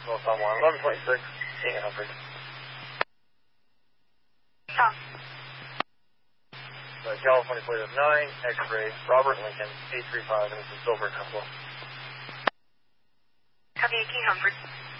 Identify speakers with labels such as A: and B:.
A: North on 1126, King and Humphrey.
B: Tom.
A: California plate of 9, X-ray, Robert Lincoln, 835, and this is Silver Temple.
B: Copy, King Humphrey.